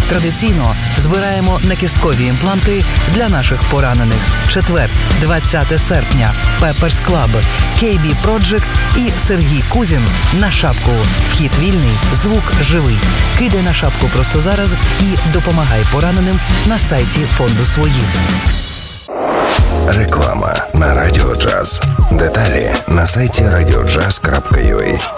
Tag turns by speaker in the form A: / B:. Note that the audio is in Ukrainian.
A: Традиційно збираємо накісткові імпланти для наших поранених. Четвер, 20 серпня. Peppers Club, KB Project і Сергій Кузін на шапку. Вхід вільний, звук живий. Кидай на шапку просто зараз і допомагай пораненим на сайті фонду «Свої».
B: Реклама на Радіо Джаз. Деталі на сайті radiojazz.ua.